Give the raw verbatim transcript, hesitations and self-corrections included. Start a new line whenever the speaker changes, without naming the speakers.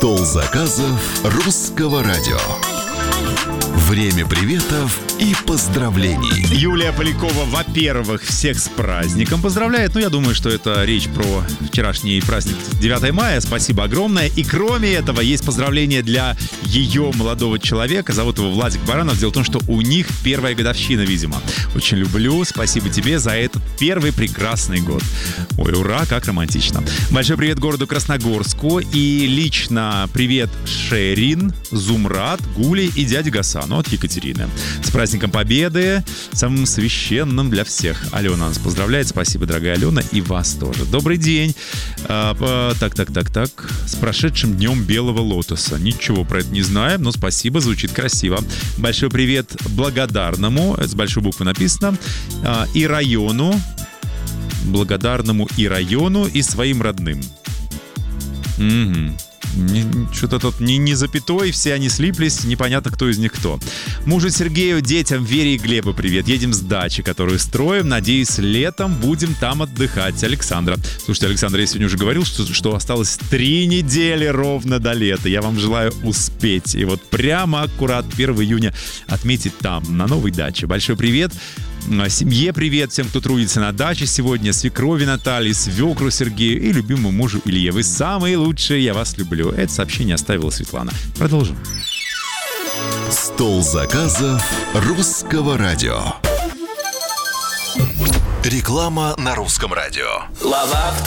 Стол заказов русского радио. Время приветов и поздравлений.
Юлия Полякова, во-первых, всех с праздником поздравляет. Ну, я думаю, что это речь про вчерашний праздник девятого мая. Спасибо огромное. И кроме этого, есть поздравления для ее молодого человека. Зовут его Владик Баранов. Дело в том, что у них первая годовщина, видимо. Очень люблю. Спасибо тебе за этот первый прекрасный год. Ой, ура, как романтично. Большой привет городу Красногорску. И лично привет Шерин, Зумрат, Гуле и дяде Гасану от Екатерины. С праздником Победы, самым священным для всех. Алена нас поздравляет. Спасибо, дорогая Алена, и вас тоже. Добрый день. А, по, так, так, так, так. С прошедшим днем Белого Лотоса. Ничего про это не знаем, но спасибо, звучит красиво. Большой привет Благодарному, с большой буквы написано, а, и району, Благодарному и району, и своим родным. Угу. Что-то тут не, не запятой, все они слиплись, непонятно, кто из них кто. Мужу Сергею, детям Вере и Глебу привет. Едем с дачи, которую строим. Надеюсь, летом будем там отдыхать. Александра. Слушайте, Александра, я сегодня уже говорил, что, что осталось три недели ровно до лета. Я вам желаю успеть. И вот прямо аккурат первого июня отметить там, на новой даче. Большой привет. Семье привет, всем, кто трудится на даче сегодня, свекрови Наталье, свекру Сергею и любимому мужу Илье. Вы самые лучшие, я вас люблю. Это сообщение оставила Светлана. Продолжим.
Стол заказов русского радио. Реклама на русском радио.